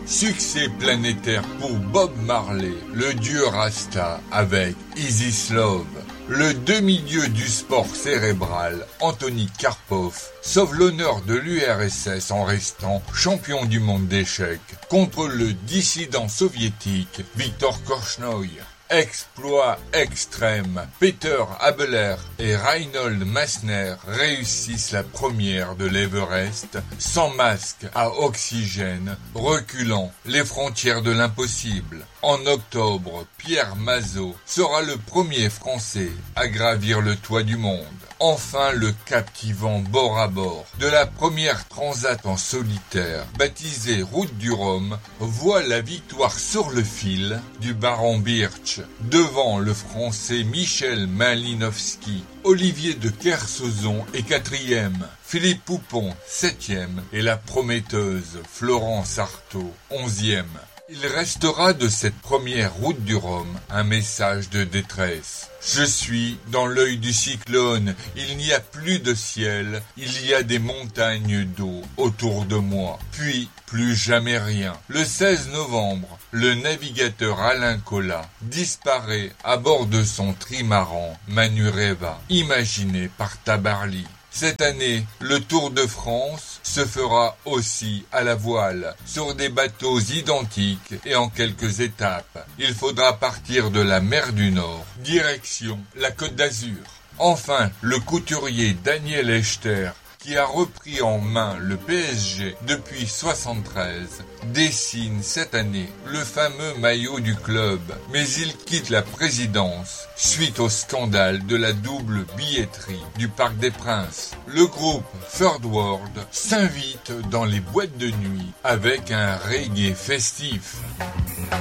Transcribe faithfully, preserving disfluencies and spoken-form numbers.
Succès planétaire pour Bob Marley, le dieu Rasta avec Is This Love. Le demi-dieu du sport cérébral, Anthony Karpov, sauve l'honneur de l'U R S S en restant champion du monde d'échecs contre le dissident soviétique Viktor Korchnoi. Exploit extrême, Peter Habeler et Reinhold Messner réussissent la première de l'Everest sans masque à oxygène, reculant les frontières de l'impossible. En octobre, Pierre Mazot sera le premier Français à gravir le toit du monde. Enfin, le captivant bord à bord de la première transat en solitaire, baptisée Route du Rhum, voit la victoire sur le fil du baron Birch, devant le Français Michel Malinowski. Olivier de Kersauzon est quatrième, Philippe Poupon septième et la prometteuse Florence Artaud onzième. Il restera de cette première route du Rhum un message de détresse. Je suis dans l'œil du cyclone, il n'y a plus de ciel, il y a des montagnes d'eau autour de moi. Puis, plus jamais rien. Le seize novembre, le navigateur Alain Colas disparaît à bord de son trimaran Manureva, imaginé par Tabarly. Cette année, le Tour de France se fera aussi à la voile, sur des bateaux identiques et en quelques étapes. Il faudra partir de la mer du Nord, direction la Côte d'Azur. Enfin, le couturier Daniel Echter, qui a repris en main le P S G depuis soixante-treize, dessine cette année le fameux maillot du club, mais il quitte la présidence suite au scandale de la double billetterie du Parc des Princes. Le groupe Third World s'invite dans les boîtes de nuit avec un reggae festif.